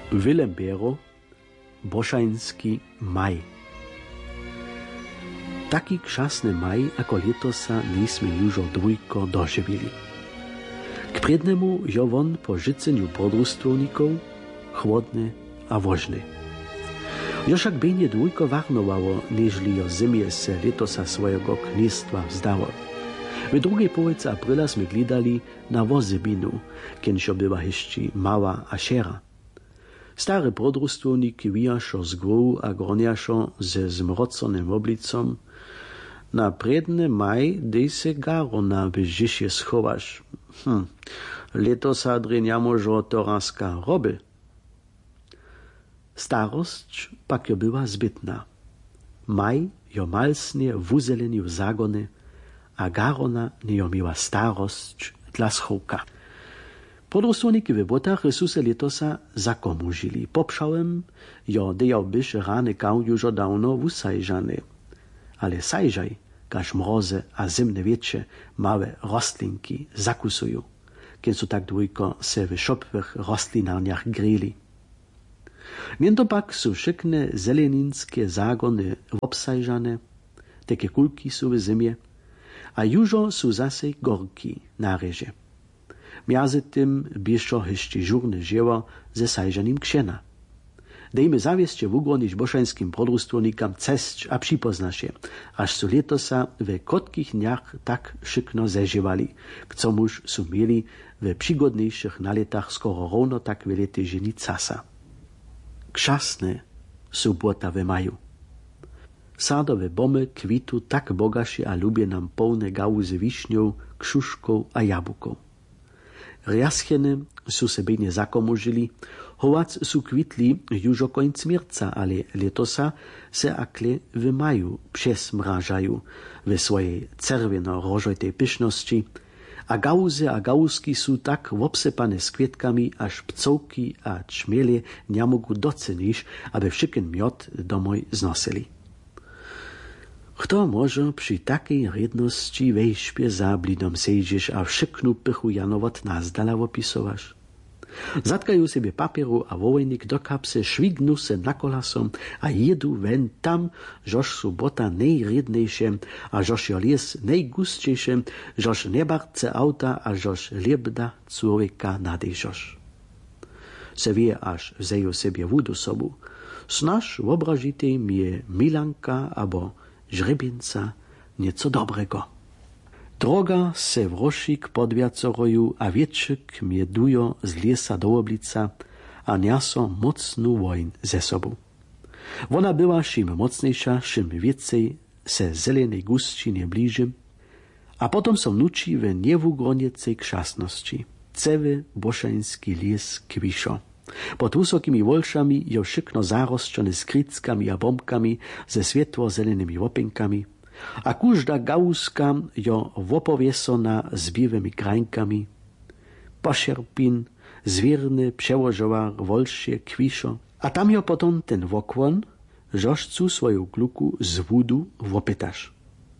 Willem Boszański maj. Taki krzasny maj, ako letosa nismy już dwójko dożywili. K prednemu jo won po życeniu podrustowników chłodny a wożny. Joszak bejnie dwójko warnowało, nežli jo zimie se letosa swojego knistwa vzdało. W drugiej połowicy aprila sme glidali na wozybinu, kieńszo była jeszcze mała a šera. Stary podrustownik wijašo z głowu a groniašo ze zmroconym oblicom. Na predny maj dej se garona w žišie schowaš. Letosa dreniamožo toranska roby. Starość pak jo była zbytna. Maj jo malsnie wuzelenił zagony, a garona nie jo miła starość dla schowka. Podrustowniky w botach su se letosa zakomužili. Popšałem jo dejał byš rany kał już dawno wusajżany. Ale sajżaj, każ mroze a zimne wiecze małe rostlinki zakusują, kiedy su tak dwójko se w szopwych rostlinarniach grili. Niento pak su szykne zeleninskie zagony obsajżane, takie kulki su w zimie, a jużo su zase gorki na reże. Miazy tym bieszo jeszcze żurne dzieło ze sajżanim ksiena. Dejmy zawiesće wugronić boszańskim podrustownikam cesć a připoznaše, aż su letosa we kotkich dniach tak szykno zeživali, k comuž su mieli we przygodniejszych naletach skoro równo tak wielete ženi casa. Krzasne su błota we maju. Sadowe bomy kwitu tak bogaše a lubie nam pełne gałuzy wiśniów, kšuškov a jabuków. Rjascheny su se bejnie zakomužili, hovac su kvitli już końc mierca, ale letosa se akle w maju przesmrażają we swojej czerwieno-rożojtej pyszności, a gałzy a gałuzki su tak obsypane z kwietkami, aż pcołki a czmiele nie mogą docenić, aby wszyken miod domoj znosili. Kto może przy takiej redności wejśpie za blidom sejdziesz, a wszyknu pychu janowot nazdala opisowasz? Zatkajú sobie papieru a vojnik do kapse, švignu se na kolasom a jedu ven tam, žož su bota nejrednejšie a žož jo les nejgustejšie, žož nebarce auta a žož liebda človeka nadejžož. Se vie až vzejú sobie vúdu sobu. Snaž obražitej mi je Milanka abo žrebinca nieco dobrego. Droga se w rošik podwiacoroju, a wietrzyk miedujo z lesa do oblica, a niaso mocnu wojn ze sobą. Ona była czym mocniejsza, czym więcej se zelenej gustčinie bliży, a potom są nuci we niewugroniecej krzasności. Cewy boszański les kwiszo. Pod wysokimi wolszami jo szykno zarosczone skryckami a bombkami ze swietło-zelonymi łopinkami, a każda gałuzka jo wopowiesona z biwymi krańkami. Pošerpin, zwierny, przełożowa, wolsze, kwiszo. A tam jo potom ten wokłon, żożcu swoją kluku z wudu wopytasz.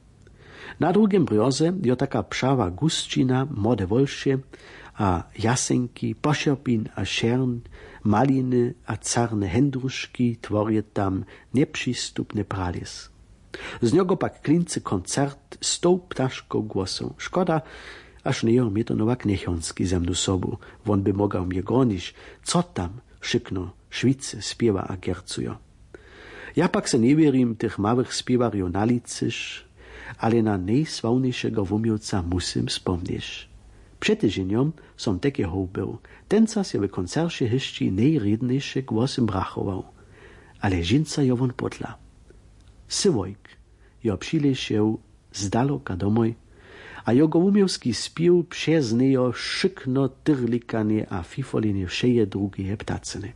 Na drugim brioze jo taka pszawa gustčina, młode wolsze, a jasenki, pošerpin a šern, maliny a carne hendruszki tworie tam nieprzystupny pralis. Z niego pak klincy koncert z tą ptaszką głosą. Szkoda, aż nie ją mietonowa Knechonski ze mną sobu. Won by mogał mnie gronić, co tam szykno Szwicy śpiewa a gercujo. Ja pak se nie wierim tych małych śpiewarjo nalicysz, ale na najsławniejszego wumiłca musim wspomnieć. Przed tydzieniem som takie hołbył. Tenca się w koncercie jeszcze najredniejszy głosem brachował, ale żinca jo won podla. Sywojk jo přilešel z daloka domoj a jego umiewski spiew przez nejo szykno tyrlikanie a fifolenie wszeje drugie ptacyny.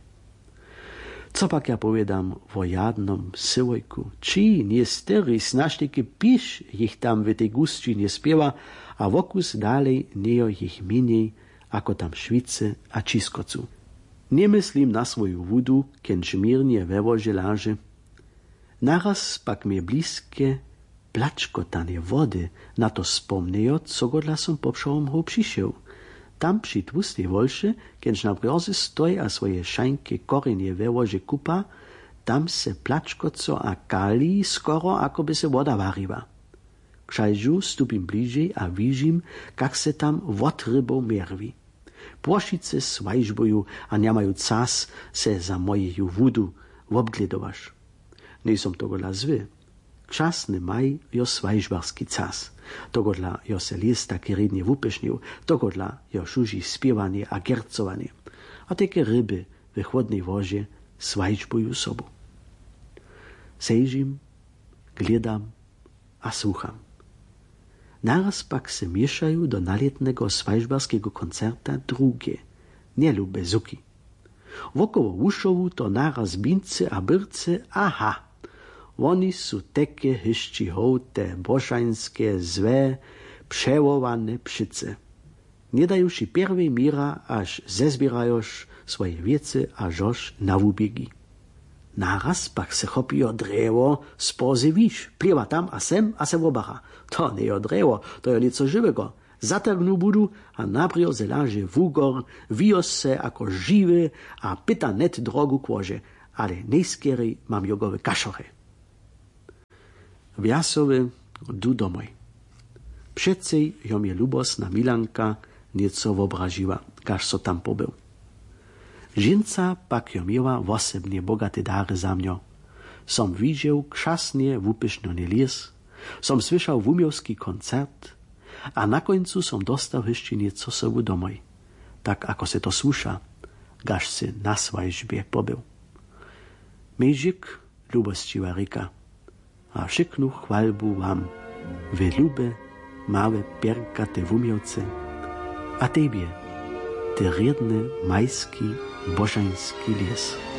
Co pak ja powiedam o jadnom Sywojku? Či nie stery snažniki pisz ich tam w tej gustčinie spiewa, a wokus dalej nejo ich miniej, ako tam Švice a Čiskocu. Nie myslím na svoju wudu, kenž mirnie we wože láže. Naraz pak mnie bliskie placzkotanie wody na to wspomniejo, co godla som popšałom ho přišel. Tam przy tłustej wolsze, kiedyś na brzozy stoi a swoje szajnkie korenie we łoże kupa, tam se placzkoco a kali skoro, ako by se woda wariła. Krzajżu stupim bliżej a widzim, jak se tam wod rybą mierwi. Płoszice swajżbuju, a nie mają czas se za mojeju wudu wobgledowasz. Nie som tego dla zły. Czasny maj jo swajżbarski czas. Tego dla jo se lista kierednie wupesznił, tego dla jo szuži spiewanie a gercowanie. A takie ryby we chłodnej wozie swajżbuju sobu. Sejžim, gledam a słucham. Naraz pak se mieszają do nalietnego swajżbarskiego koncerta drugie, nielube zuki. Wokoło Łuszowu to naraz bince a byrce, aha, oni są takie hyszczy hołte, boszańskie, złe, przełowane pšice. Nie dają się pierwej mira, aż zezbierajoż swoje wiece a żoż na wubiegi. Naraz pak se chopi o drewo z pozy wisz, pliewa tam a se wobacha. To nie o drewo, to je nieco żywego. Zatargnu budu a naprio se laže wugor, wios se ako žiwy a pyta net drogu kłoże, ale nejskierej mam jogowe kašoche. Wjasowy du domoj. Przecej jo mnie lubosna Milanka nieco wobraziła, każ so tam pobył. Žinca pak jo miała wosebnie bogate dary za mňo. Som widział krzasnie wupyšňony les, som słyszał wumiowski koncert, a na końcu som dostał jeszcze nieco sobu domoj. Tak ako se to słusza, gaż se na swajżbie pobył. Mejžik lubostiwa rika, a wszyknu chwalbu wam, wy lube, małe perkate wumiowce, a tebie, te riedny majski, bożański les.